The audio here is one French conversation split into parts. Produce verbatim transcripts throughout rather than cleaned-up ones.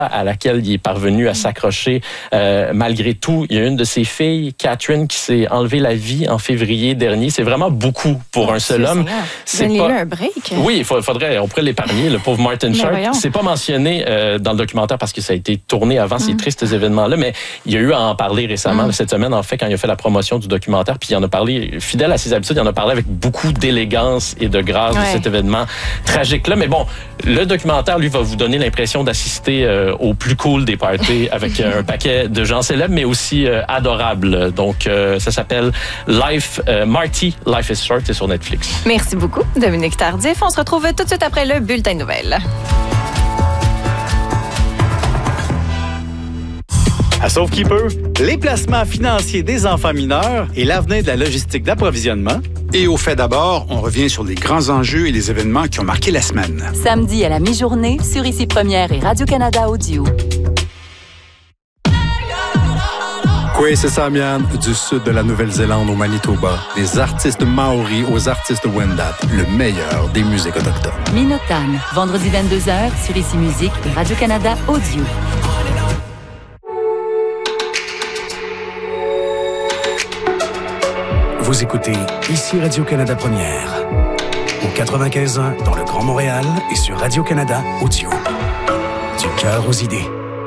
à laquelle il est parvenu à s'accrocher euh, malgré tout. Il y a une de ses filles, Catherine, qui s'est enlevé la vie en février dernier. C'est vraiment beaucoup pour oh, un seul homme. C'est pas... un break. Oui, il faudrait, on pourrait l'épargner, le pauvre Martin Short. C'est pas mentionné euh, dans le documentaire parce que ça a été tourné avant mm. ces tristes événements-là, mais il y a eu à en parler récemment, mm. cette semaine, en fait, quand il a fait la promotion du documentaire, puis il en a parlé, fidèle à ses habitudes, il en a parlé avec beaucoup d'élégance et de grâce ouais. de cet événement tragique-là. Mais bon, le documentaire, lui, va vous donner l'impression d'assister euh, au plus cool des parties avec un paquet de gens célèbres, mais aussi euh, adorables. Donc, euh, ça s'appelle Life, euh, Marty, Life is Short, c'est sur Netflix. Merci beaucoup, Dominique Tardif. On se retrouve tout de suite après le bulletin de nouvelles. À Sauvekeeper, les placements financiers des enfants mineurs et l'avenir de la logistique d'approvisionnement. Et au fait d'abord, on revient sur les grands enjeux et les événements qui ont marqué la semaine. Samedi à la mi-journée sur Ici Première et Radio-Canada Audio. Kwesi Samian, du sud de la Nouvelle-Zélande au Manitoba, des artistes maoris aux artistes Wendat, le meilleur des musiques autochtones. Minotan, vendredi vingt-deux heures sur Ici Musique et Radio-Canada Audio. Vous écoutez Ici Radio-Canada Première, au quatre-vingt-quinze ans dans le Grand Montréal et sur Radio-Canada Audio. Du cœur aux idées.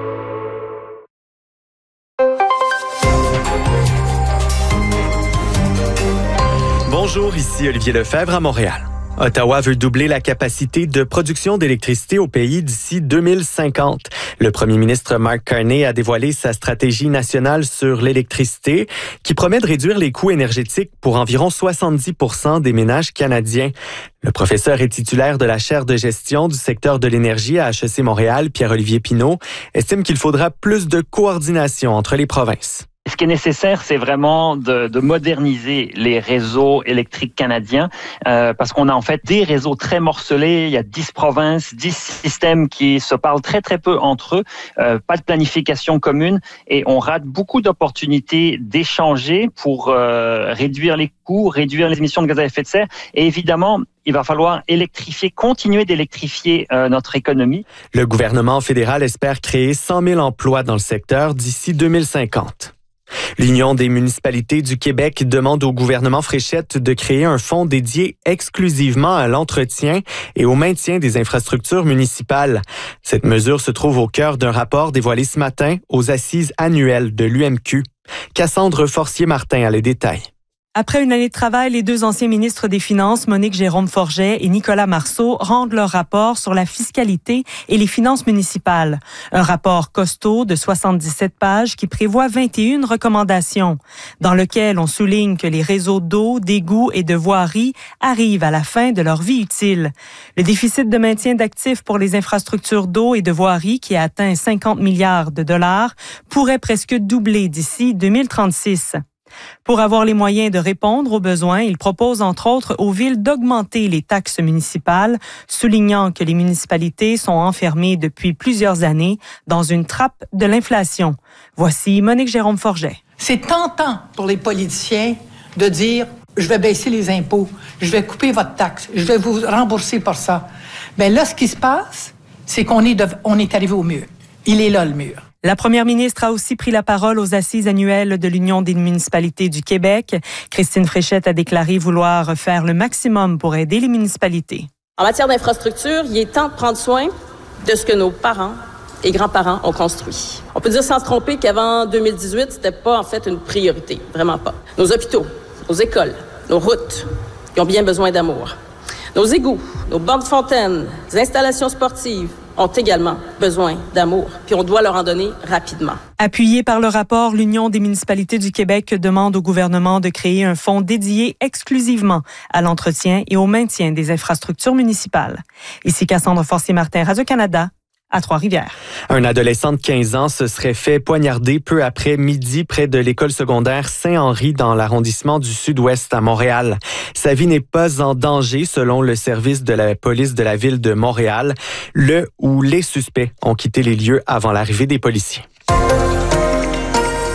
Bonjour, ici Olivier Lefebvre à Montréal. Ottawa veut doubler la capacité de production d'électricité au pays d'ici deux mille cinquante. Le premier ministre Mark Carney a dévoilé sa stratégie nationale sur l'électricité qui promet de réduire les coûts énergétiques pour environ soixante-dix pour cent des ménages canadiens. Le professeur et titulaire de la chaire de gestion du secteur de l'énergie à H E C Montréal, Pierre-Olivier Pinault, estime qu'il faudra plus de coordination entre les provinces. Ce qui est nécessaire, c'est vraiment de, de moderniser les réseaux électriques canadiens euh, parce qu'on a en fait des réseaux très morcelés. Il y a dix provinces, dix systèmes qui se parlent très très peu entre eux. Euh, pas de planification commune et on rate beaucoup d'opportunités d'échanger pour euh, réduire les coûts, réduire les émissions de gaz à effet de serre. Et évidemment, il va falloir électrifier, continuer d'électrifier euh, notre économie. Le gouvernement fédéral espère créer cent mille emplois dans le secteur d'ici deux mille cinquante. L'Union des municipalités du Québec demande au gouvernement Fréchette de créer un fonds dédié exclusivement à l'entretien et au maintien des infrastructures municipales. Cette mesure se trouve au cœur d'un rapport dévoilé ce matin aux assises annuelles de l'U M Q. Cassandre Forcier-Martin a les détails. Après une année de travail, les deux anciens ministres des Finances, Monique Jérôme-Forget et Nicolas Marceau, rendent leur rapport sur la fiscalité et les finances municipales. Un rapport costaud de soixante-dix-sept pages qui prévoit vingt et une recommandations, dans lequel on souligne que les réseaux d'eau, d'égouts et de voirie arrivent à la fin de leur vie utile. Le déficit de maintien d'actifs pour les infrastructures d'eau et de voirie, qui a atteint cinquante milliards de dollars, pourrait presque doubler d'ici deux mille trente-six. Pour avoir les moyens de répondre aux besoins, il propose entre autres aux villes d'augmenter les taxes municipales, soulignant que les municipalités sont enfermées depuis plusieurs années dans une trappe de l'inflation. Voici Monique Jérôme-Forget. C'est tentant pour les politiciens de dire « je vais baisser les impôts, je vais couper votre taxe, je vais vous rembourser pour ça ». Bien là, ce qui se passe, c'est qu'on est, de, on est arrivé au mur. Il est là, le mur. La première ministre a aussi pris la parole aux assises annuelles de l'Union des municipalités du Québec. Christine Fréchette a déclaré vouloir faire le maximum pour aider les municipalités. En matière d'infrastructure, il est temps de prendre soin de ce que nos parents et grands-parents ont construit. On peut dire sans se tromper qu'avant deux mille dix-huit, c'était pas en fait une priorité, vraiment pas. Nos hôpitaux, nos écoles, nos routes, ils ont bien besoin d'amour. Nos égouts, nos bornes de fontaines, les installations sportives, ont également besoin d'amour, puis on doit leur en donner rapidement. Appuyé par le rapport, l'Union des municipalités du Québec demande au gouvernement de créer un fonds dédié exclusivement à l'entretien et au maintien des infrastructures municipales. Ici Cassandre Forcier-Martin, Radio-Canada, à Trois-Rivières. Un adolescent de quinze ans se serait fait poignarder peu après midi près de l'école secondaire Saint-Henri dans l'arrondissement du Sud-Ouest à Montréal. Sa vie n'est pas en danger selon le service de la police de la ville de Montréal. Le ou les suspects ont quitté les lieux avant l'arrivée des policiers.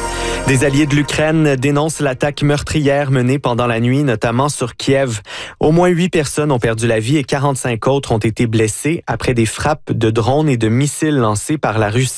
Des alliés de l'Ukraine dénoncent l'attaque meurtrière menée pendant la nuit, notamment sur Kiev. Au moins huit personnes ont perdu la vie et quarante-cinq autres ont été blessées après des frappes de drones et de missiles lancés par la Russie.